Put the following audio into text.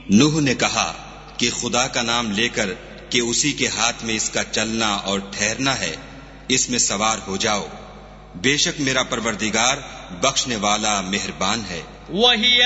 नूह ने कहा कि खुदा का नाम लेकर कि उसी के हाथ में इसका चलना और ठहरना है, इसमें सवार हो जाओ। बेशक मेरा परवरदिगार बख्शने वाला मेहरबान है। वही